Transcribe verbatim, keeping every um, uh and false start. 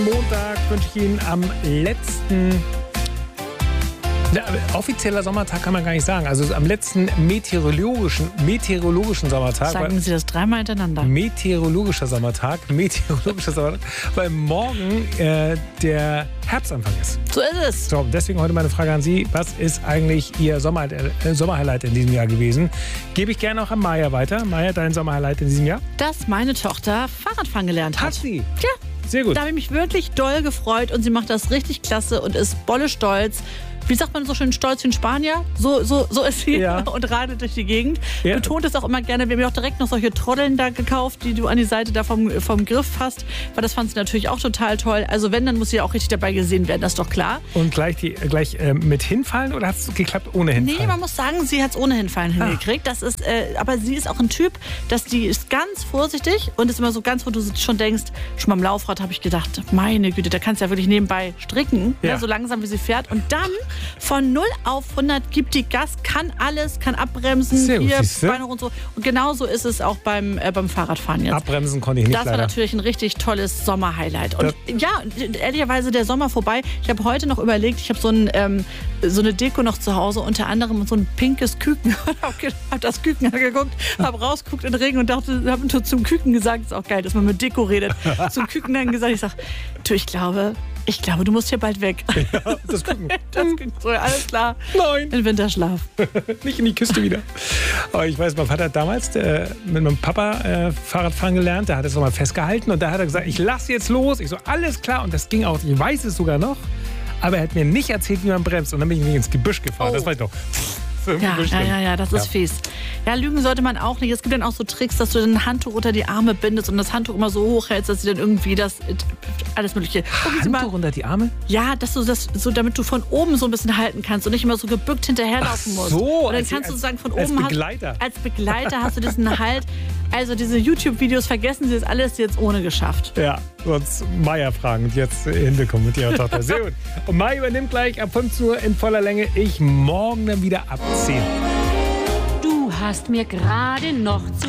Montag wünsche ich Ihnen am letzten, ja, offizieller Sommertag kann man gar nicht sagen, also am letzten meteorologischen, meteorologischen Sommertag. Sagen Sie das dreimal hintereinander. Meteorologischer Sommertag, meteorologischer Sommertag, weil morgen äh, der Herbstanfang ist. So ist es. So, deswegen heute meine Frage an Sie. Was ist eigentlich Ihr Sommer, äh, Sommerhighlight in diesem Jahr gewesen? Gebe ich gerne auch an Maya weiter. Maya, dein Sommerhighlight in diesem Jahr? Dass meine Tochter Fahrradfahren gelernt hat. Hat sie? Ja. Sehr gut. Da habe ich mich wirklich doll gefreut und sie macht das richtig klasse und ist bolle stolz. Wie sagt man so schön, stolz wie ein Spanier? So, so, so ist sie Ja. und radelt durch die Gegend. Ja. Betont es auch immer gerne. Wir haben ja auch direkt noch solche Troddeln da gekauft, die du an die Seite da vom, vom Griff hast. Weil das fand sie natürlich auch total toll. Also wenn, dann muss sie auch richtig dabei gesehen werden, das ist doch klar. Und gleich, die, gleich äh, mit hinfallen oder hat es geklappt ohne hinfallen? Nee, man muss sagen, sie hat es ohne hinfallen Ah. hingekriegt. Das ist, äh, aber sie ist auch ein Typ, dass die ist ganz vorsichtig und ist immer so ganz, wo du schon denkst, schon beim Laufrad habe ich gedacht, meine Güte, da kannst du ja wirklich nebenbei stricken, Ja. ne, so langsam wie sie fährt. Und dann von null auf hundert gibt die Gas, kann alles, kann abbremsen, Sehr gut, hier, siehste. Beine und so. Und genauso ist es auch beim, äh, beim Fahrradfahren jetzt. Abbremsen konnte ich nicht Das war leider. natürlich ein richtig tolles Sommerhighlight. Und ja, ehrlicherweise der Sommer vorbei. Ich habe heute noch überlegt, ich habe so, ein, ähm, so eine Deko noch zu Hause, unter anderem so ein pinkes Küken. habe hab das Küken angeguckt, habe rausgeguckt in den Regen und dachte, habe zum Küken gesagt, ist auch geil, dass man mit Deko redet. Zum Küken dann gesagt, ich sage, du, ich glaube, ich glaube, du musst hier bald weg. Ja, das Küken. Das Küken, so, alles klar. Nein. In Winterschlaf. Nicht in die Küste wieder. Aber ich weiß, mein Vater hat damals äh, mit meinem Papa äh, Fahrradfahren gelernt. Der hat es nochmal festgehalten und da hat er gesagt, ich lasse jetzt los. Ich so, alles klar. Und das ging auch. Ich weiß es sogar noch. Aber er hat mir nicht erzählt, wie man bremst. Und dann bin ich ins Gebüsch gefahren. Oh. Das war ich doch. Ja, ja, ja, ja, das ist Ja. fies. Ja, lügen sollte man auch nicht. Es gibt dann auch so Tricks, dass du ein Handtuch unter die Arme bindest und das Handtuch immer so hoch hältst, dass sie dann irgendwie das, alles Mögliche. Gucken Sie mal. Handtuch unter die Arme? Ja, dass du das so, damit du von oben so ein bisschen halten kannst und nicht immer so gebückt hinterherlaufen musst. so, und dann als- kannst du als- sagen, von als oben Begleiter. Hast, als Begleiter hast du diesen Halt. Also diese YouTube-Videos, vergessen Sie das alles jetzt ohne geschafft. Ja, sonst Maya fragen und jetzt hinbekommen mit ihrer Tochter. Sehr gut. Und Maya übernimmt gleich ab fünfzehn Uhr in voller Länge. Ich morgen dann wieder ab zehn. Du hast mir gerade noch zu